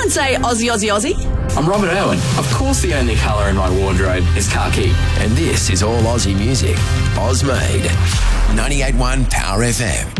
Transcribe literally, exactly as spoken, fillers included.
would say Aussie, Aussie, Aussie. I'm Robert Irwin. Of course the only colour in my wardrobe is khaki. And this is all Aussie music. Oz Made. ninety-eight point one Power F M.